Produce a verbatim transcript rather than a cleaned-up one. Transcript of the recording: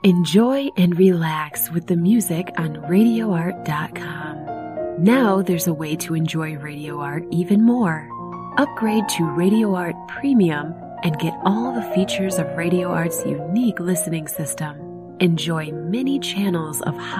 Enjoy and relax with the music on radio art dot com. Now there's a way to enjoy Radio Art even more. Upgrade to Radio Art Premium and get all the features of Radio Art's unique listening system. Enjoy many channels of high